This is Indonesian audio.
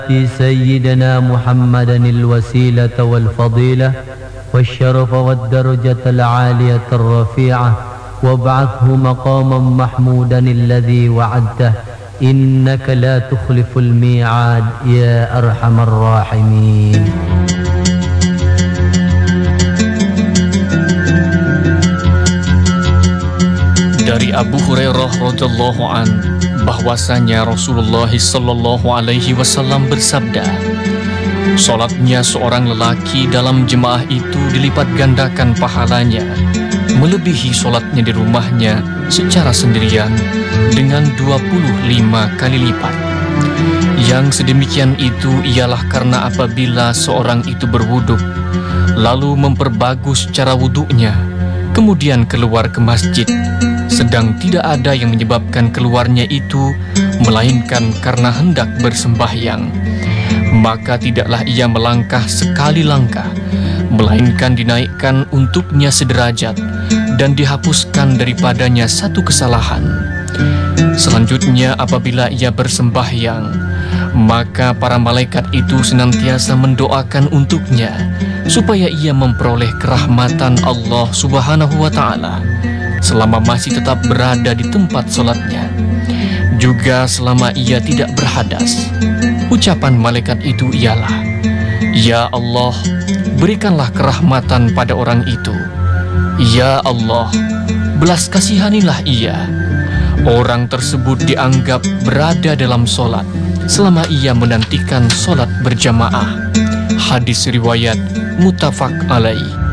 سيدنا محمدا الوسيلة والفضيلة والشرف والدرجة العالية الرفيعة وابعثه مقاما محمودا الذي وعدته إنك لا تخلف الميعاد يا أرحم الراحمين. Dari Abu Hurairah radhiyallahu an bahwasanya Rasulullah sallallahu alaihi wasallam bersabda, salatnya seorang lelaki dalam jemaah itu dilipat gandakan pahalanya melebihi salatnya di rumahnya secara sendirian dengan 25 kali lipat. Yang sedemikian itu ialah karena apabila seorang itu berwudu lalu memperbagus cara wudunya kemudian keluar ke masjid, sedang tidak ada yang menyebabkan keluarnya itu melainkan karena hendak bersembahyang, maka tidaklah ia melangkah sekali langkah, melainkan dinaikkan untuknya sederajat dan dihapuskan daripadanya satu kesalahan. Selanjutnya apabila ia bersembahyang, maka para malaikat itu senantiasa mendoakan untuknya supaya ia memperoleh kerahmatan Allah Subhanahu wa Ta'ala selama masih tetap berada di tempat sholatnya, juga selama ia tidak berhadas. Ucapan malaikat itu ialah, ya Allah, berikanlah kerahmatan pada orang itu. Ya Allah, belas kasihanilah ia. Orang tersebut dianggap berada dalam sholat selama ia menantikan sholat berjamaah. Hadis riwayat muttafaq alaih.